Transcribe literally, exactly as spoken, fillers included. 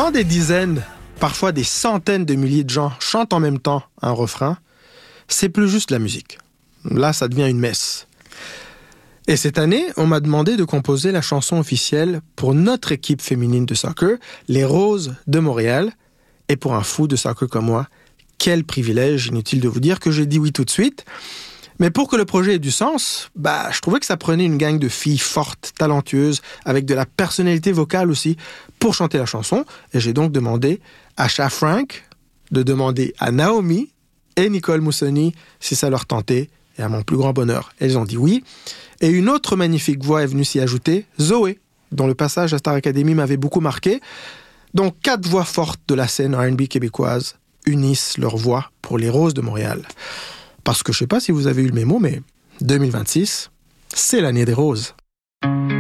Quand des dizaines, parfois des centaines de milliers de gens chantent en même temps un refrain, c'est plus juste la musique. Là, ça devient une messe. Et cette année, on m'a demandé de composer la chanson officielle pour notre équipe féminine de soccer, les Roses de Montréal. Et pour un fou de soccer comme moi, quel privilège, inutile de vous dire que j'ai dit oui tout de suite. Mais pour que le projet ait du sens, bah, je trouvais que ça prenait une gang de filles fortes, talentueuses, avec de la personnalité vocale aussi, pour chanter la chanson. Et j'ai donc demandé à Cha Frank de demander à Naomi et Nicole Moussoni si ça leur tentait. Et à mon plus grand bonheur, elles ont dit oui. Et une autre magnifique voix est venue s'y ajouter, Zoé, dont le passage à Star Academy m'avait beaucoup marqué. Donc quatre voix fortes de la scène R and B québécoise unissent leurs voix pour les Roses de Montréal. Parce que je ne sais pas si vous avez eu le mémo, mais deux mille vingt-six, c'est l'année des roses.